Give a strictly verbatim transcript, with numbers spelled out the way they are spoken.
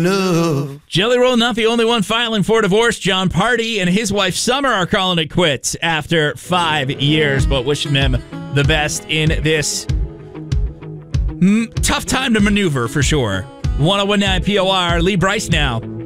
No. Jelly Roll, not the only one filing for divorce. John Party and his wife Summer are calling it quits after five years, but wishing them the best in this mm, tough time to maneuver for sure. one oh one point nine P O R, Lee Bryce now.